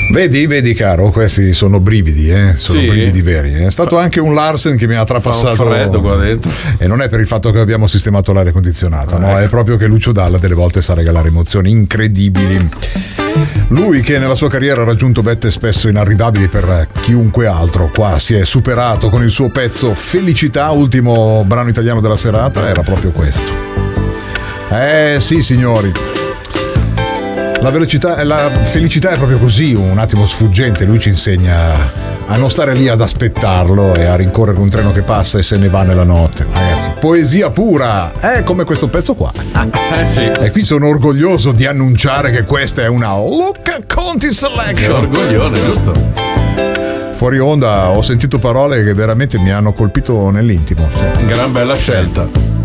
Vedi caro, questi sono brividi, sono brividi veri. È stato anche un Larsen che mi ha trapassato. Fa un freddo qua dentro. E non è per il fatto che abbiamo sistemato l'aria condizionata, no, è proprio che Lucio Dalla delle volte sa regalare emozioni incredibili. Lui che nella sua carriera ha raggiunto vette spesso inarrivabili per chiunque altro, qua si è superato con il suo pezzo Felicità, ultimo brano italiano della serata, era proprio questo. Sì signori, la felicità è proprio così, un attimo sfuggente. Lui ci insegna a non stare lì ad aspettarlo e a rincorrere un treno che passa e se ne va nella notte. Ragazzi, poesia pura, come questo pezzo qua. Sì. E qui sono orgoglioso di annunciare che questa è una Luca Conti Selection. Orgoglione, giusto? Fuori onda ho sentito parole che veramente mi hanno colpito nell'intimo. Gran bella scelta.